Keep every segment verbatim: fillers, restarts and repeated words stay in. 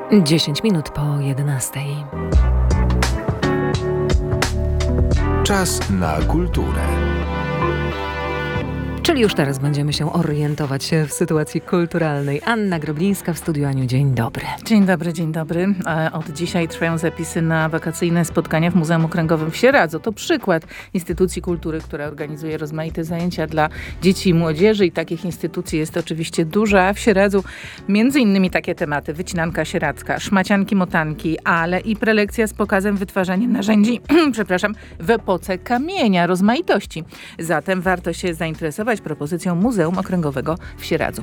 dziesięć minut po jedenastej. Czas na kulturę. Czyli już teraz będziemy się orientować się w sytuacji kulturalnej. Anna Groblińska w studiu. Aniu, dzień dobry. Dzień dobry, dzień dobry. Od dzisiaj trwają zapisy na wakacyjne spotkania w Muzeum Okręgowym w Sieradzu. To przykład instytucji kultury, która organizuje rozmaite zajęcia dla dzieci i młodzieży i takich instytucji jest oczywiście dużo, a w Sieradzu między innymi takie tematy: wycinanka sieradzka, szmacianki, motanki, ale i prelekcja z pokazem wytwarzania narzędzi, przepraszam, w epoce kamienia, rozmaitości. Zatem warto się zainteresować propozycją Muzeum Okręgowego w Sieradzu.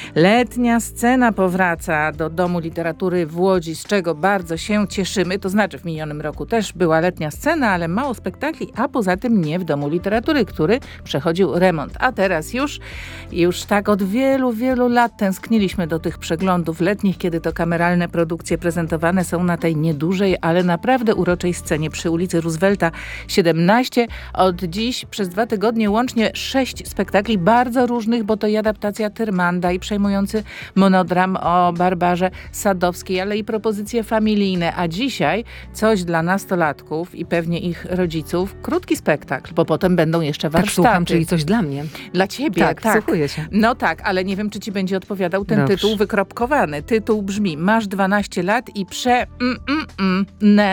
Letnia scena powraca do Domu Literatury w Łodzi, z czego bardzo się cieszymy. To znaczy w minionym roku też była letnia scena, ale mało spektakli, a poza tym nie w Domu Literatury, który przechodził remont. A teraz już, już tak od wielu, wielu lat tęskniliśmy do tych przeglądów letnich, kiedy to kameralne produkcje prezentowane są na tej niedużej, ale naprawdę uroczej scenie przy ulicy Roosevelta siedemnaście. Od dziś przez dwa tygodnie łącznie sześć spektakli bardzo różnych, bo to i adaptacja Tyrmanda, i przejmujący monodram o Barbarze Sadowskiej, ale i propozycje familijne. A dzisiaj coś dla nastolatków i pewnie ich rodziców. Krótki spektakl, bo potem będą jeszcze warsztaty. Tak, słucham, czyli coś dla mnie. Dla ciebie, tak. Tak, wsłuchuję się. No tak, ale nie wiem, czy ci będzie odpowiadał ten Dobrze. tytuł wykropkowany. Tytuł brzmi: Masz dwanaście lat i prze... Mm, mm, mm, ne.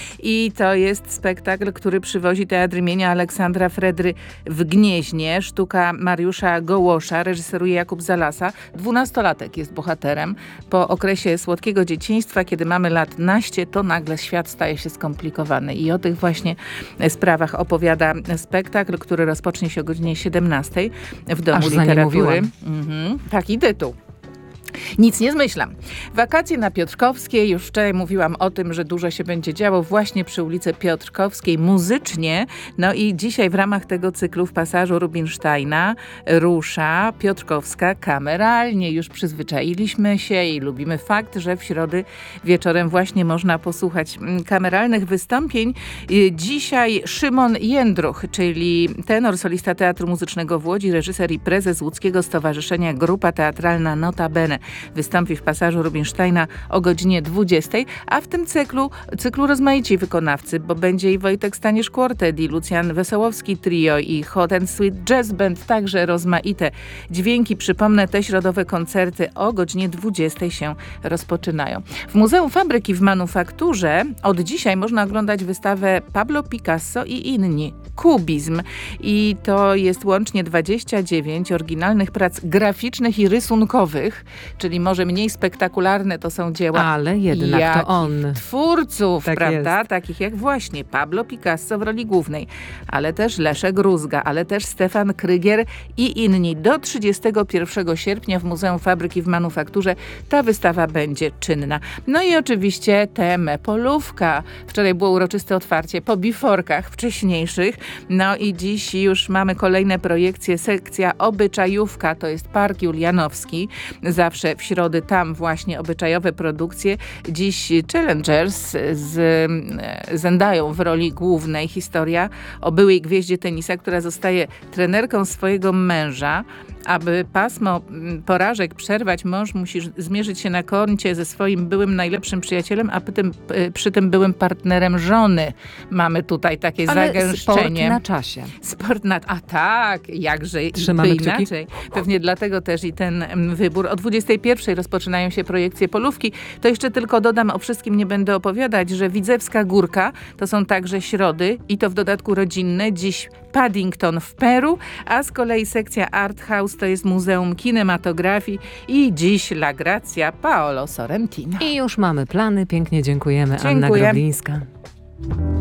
I to jest spektakl, który przywozi teatr imienia Aleksandra Fredry w Gnieźnie. Sztuka Mariusza Gołosza, reżyseruje Jakub Zalasa. Dwunastolatek jest bohaterem. Po okresie słodkiego dzieciństwa, kiedy mamy lat naście, to nagle świat staje się skomplikowany. I o tych właśnie sprawach opowiada spektakl, który rozpocznie się o godzinie siedemnastej w Domu Aż za nie Literatury. mówiłam. Mhm, taki tytuł. Nic nie zmyślam. Wakacje na Piotrkowskiej. Już wczoraj mówiłam o tym, że dużo się będzie działo właśnie przy ulicy Piotrkowskiej muzycznie. No i dzisiaj w ramach tego cyklu w pasażu Rubinsteina rusza Piotrkowska kameralnie. Już przyzwyczailiśmy się i lubimy fakt, że w środę wieczorem właśnie można posłuchać kameralnych wystąpień. Dzisiaj Szymon Jędruch, czyli tenor, solista Teatru Muzycznego w Łodzi, reżyser i prezes Łódzkiego Stowarzyszenia Grupa Teatralna Notabene, wystąpi w pasażu Rubinsteina o godzinie dwudziestej, a w tym cyklu, cyklu rozmaici wykonawcy, bo będzie i Wojtek Stanisz Quartet, i Lucjan Wesołowski Trio, i Hot and Sweet Jazz Band, także rozmaite dźwięki. Przypomnę, te środowe koncerty o godzinie dwudziestej się rozpoczynają. W Muzeum Fabryki w Manufakturze od dzisiaj można oglądać wystawę Pablo Picasso i inni. Kubizm. I to jest łącznie dwadzieścia dziewięć oryginalnych prac graficznych i rysunkowych, czyli może mniej spektakularne to są dzieła, ale jednak to on. Twórców, tak prawda? Jest. Takich jak właśnie Pablo Picasso w roli głównej, ale też Leszek Rózga, ale też Stefan Krygier i inni. Do trzydziestego pierwszego sierpnia w Muzeum Fabryki w Manufakturze ta wystawa będzie czynna. No i oczywiście temę Polówka. Wczoraj było uroczyste otwarcie po biforkach wcześniejszych. No i dziś już mamy kolejne projekcje. Sekcja Obyczajówka, to jest Park Julianowski. Zawsze w środę tam właśnie obyczajowe produkcje. Dziś Challengers z Zendają w roli głównej. Historia o byłej gwieździe tenisa, która zostaje trenerką swojego męża. Aby pasmo porażek przerwać, mąż musi zmierzyć się na koncie ze swoim byłym najlepszym przyjacielem, a przy tym, przy tym byłym partnerem żony. Mamy tutaj takie Ale zagęszczenie. sport na czasie. Sport na... A tak, jakże Trzymamy by kciuki. inaczej. Pewnie dlatego też i ten wybór. O dwudziestej pierwszej rozpoczynają się projekcje Polówki. To jeszcze tylko dodam, o wszystkim nie będę opowiadać, że Widzewska Górka to są także środy i to w dodatku rodzinne. Dziś Paddington w Peru, a z kolei sekcja Art House to jest Muzeum Kinematografii i dziś La Grazia Paolo Sorrentino. I już mamy plany. Pięknie dziękujemy. Dziękuję. Anna Groblińska.